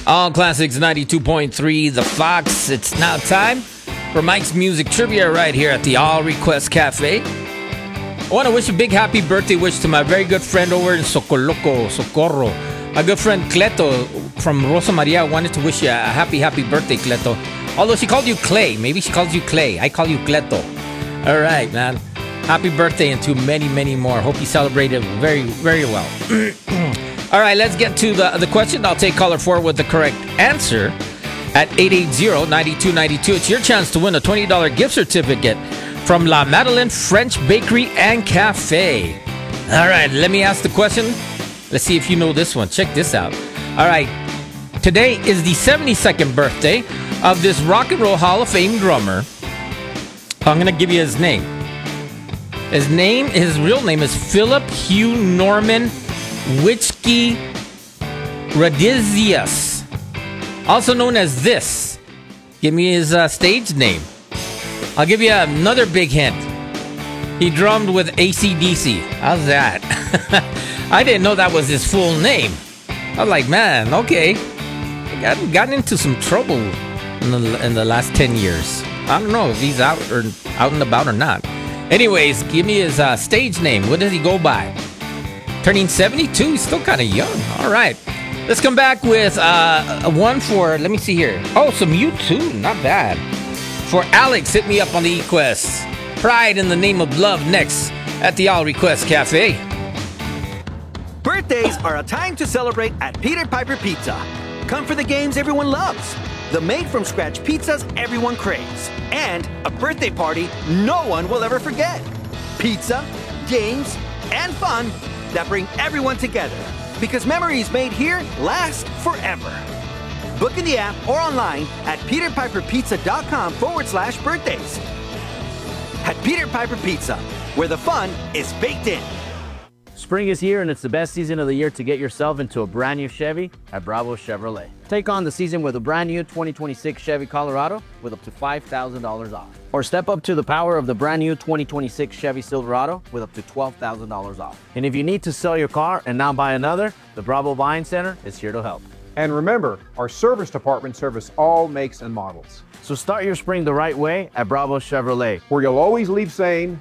All Classics 92.3 The Fox. It's now time for Mike's Music Trivia right here at the All Request Cafe. I want to wish a big happy birthday wish to my very good friend over in Socorro. My good friend Cleto from Rosa Maria wanted to wish you a happy birthday, Cleto. Although she called you Clay. Maybe she calls you Clay. I call you Cleto. All right, man. Happy birthday and to many, many more. Hope you celebrated very, very well. All right, let's get to the question. I'll take caller 4 with the correct answer at 880-9292. It's your chance to win a $20 gift certificate from La Madeleine French Bakery and Cafe. All right, let me ask the question. Let's see if you know this one. Check this out. All right, today is the 72nd birthday of this Rock and Roll Hall of Fame drummer. I'm going to give you his name. His real name is Philip Hugh Norman Witschke Radizius, also known as this. Give me his stage name. I'll give you another big hint. He drummed with AC/DC. How's that? I didn't know that was his full name. I was like, man, okay. I gotten into some trouble in the last 10 years. I don't know if he's out and about or not. Anyways, give me his stage name. What does he go by? Turning 72, he's still kind of young. All right. Let's come back with one for, let me see here. Oh, some U2, not bad. For Alex, hit me up on the E-Quest. Pride in the Name of Love next at the All Request Cafe. Birthdays are a time to celebrate at Peter Piper Pizza. Come for the games everyone loves, the made-from-scratch pizzas everyone craves, and a birthday party no one will ever forget. Pizza, games, and fun that bring everyone together, because memories made here last forever. Book in the app or online at peterpiperpizza.com/birthdays. At Peter Piper Pizza, where the fun is baked in. Spring is here and it's the best season of the year to get yourself into a brand new Chevy at Bravo Chevrolet. Take on the season with a brand new 2026 Chevy Colorado with up to $5,000 off. Or step up to the power of the brand new 2026 Chevy Silverado with up to $12,000 off. And if you need to sell your car and not buy another, the Bravo Buying Center is here to help. And remember, our service department service all makes and models. So start your spring the right way at Bravo Chevrolet, where you'll always leave saying,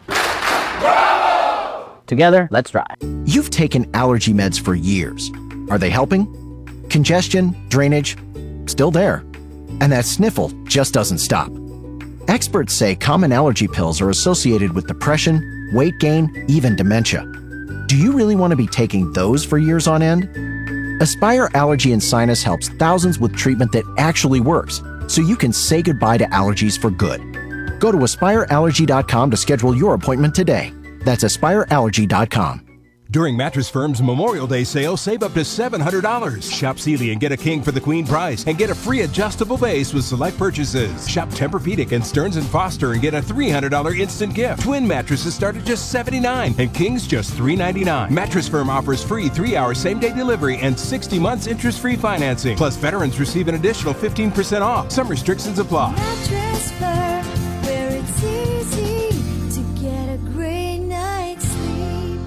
Bravo! Together, let's drive. You've taken allergy meds for years. Are they helping? Congestion, drainage, still there. And that sniffle just doesn't stop. Experts say common allergy pills are associated with depression, weight gain, even dementia. Do you really want to be taking those for years on end? Aspire Allergy and Sinus helps thousands with treatment that actually works, so you can say goodbye to allergies for good. Go to AspireAllergy.com to schedule your appointment today. That's AspireAllergy.com. During Mattress Firm's Memorial Day sale, save up to $700. Shop Sealy and get a king for the queen price and get a free adjustable base with select purchases. Shop Tempur-Pedic and Stearns & Foster and get a $300 instant gift. Twin mattresses start at just $79 and kings just $399. Mattress Firm offers free 3-hour same-day delivery and 60 months interest-free financing. Plus, veterans receive an additional 15% off. Some restrictions apply. Mattress Firm, where it's easy to get a great night's sleep.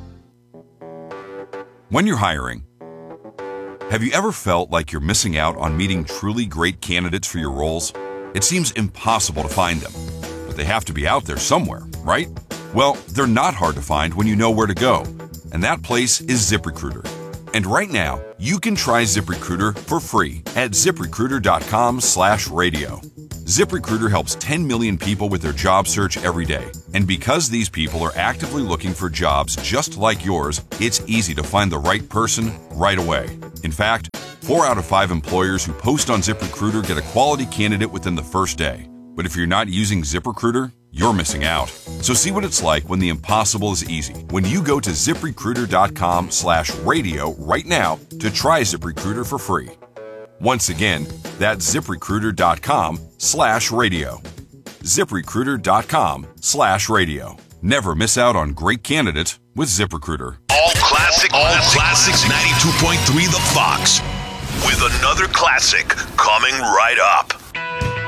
When you're hiring, have you ever felt like you're missing out on meeting truly great candidates for your roles? It seems impossible to find them, but they have to be out there somewhere, right? Well, they're not hard to find when you know where to go, and that place is ZipRecruiter. And right now, you can try ZipRecruiter for free at ZipRecruiter.com/radio. ZipRecruiter helps 10 million people with their job search every day. And because these people are actively looking for jobs just like yours, it's easy to find the right person right away. In fact, 4 out of 5 employers who post on ZipRecruiter get a quality candidate within the first day. But if you're not using ZipRecruiter, you're missing out. So see what it's like when the impossible is easy. When you go to ZipRecruiter.com/radio right now to try ZipRecruiter for free. Once again, that's ZipRecruiter.com/radio. ZipRecruiter.com/radio. Never miss out on great candidates with ZipRecruiter. All Classics 92.3 The Fox. With another classic coming right up.